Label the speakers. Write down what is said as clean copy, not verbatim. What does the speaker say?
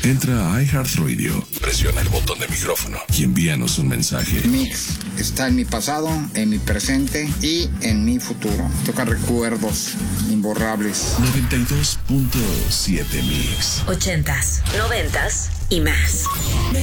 Speaker 1: Entra a iHeartRadio, presiona el botón de micrófono y envíanos un mensaje.
Speaker 2: Mix está en mi pasado, en mi presente y en mi futuro. Toca recuerdos imborrables.
Speaker 1: 92.7 Mix.
Speaker 3: 80s, 90s y más.